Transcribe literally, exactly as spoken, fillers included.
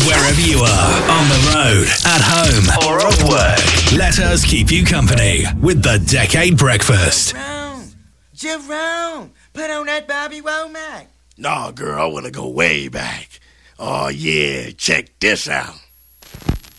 Wherever you are, on the road, at home, or at work, let us keep you company with the Decade Breakfast. Jerome, Jerome, put on that Bobby Womack. Nah, girl, I want to go way back. Oh, yeah, check this out.